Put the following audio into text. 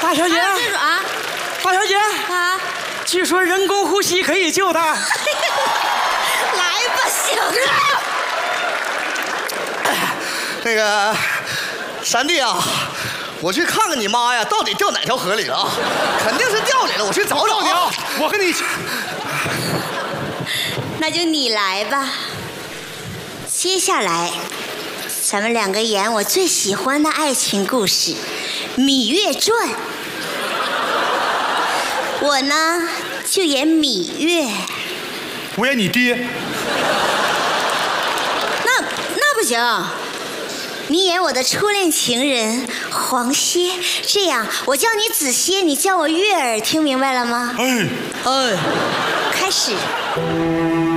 大小姐啊， 大小姐啊， 据说人工呼吸可以救他。 来吧，行啊。 那个三弟啊，我去看看你妈呀，到底掉哪条河里了啊？肯定是掉里了，我去找找你啊，我跟你一起。 那就你来吧。接下来，咱们两个演我最喜欢的爱情故事《芈月传》。我呢，就演芈月。 我演你爹。 那不行，你演我的初恋情人黄歇。这样，我叫你子歇，你叫我月儿，听明白了吗？ 哎， 开始。